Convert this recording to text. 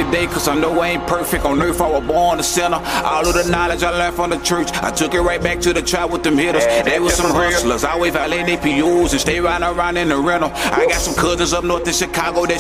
day, cause I know I ain't perfect. On earth, I was born a sinner. All of the knowledge I learned from the church, I took it right back to the trap with them hitters. They was some hustlers, always valet they PUs and stay riding around in the rental. I got some cousins up north in Chicago that